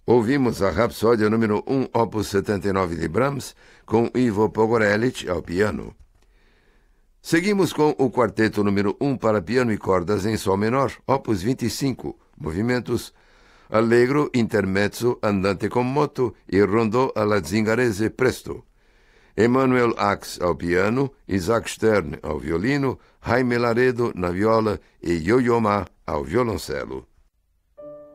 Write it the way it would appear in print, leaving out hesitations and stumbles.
Ouvimos a Rapsódia número 1, opus 79 de Brahms, com Ivo Pogorelic ao piano. Seguimos com o quarteto número 1 para piano e cordas em sol menor, opus 25, movimentos Allegro, Intermezzo, Andante con moto e Rondò alla zingarese presto. Emanuel Ax ao piano, Isaac Stern ao violino, Jaime Laredo na viola e Yo-Yo Ma ao violoncelo.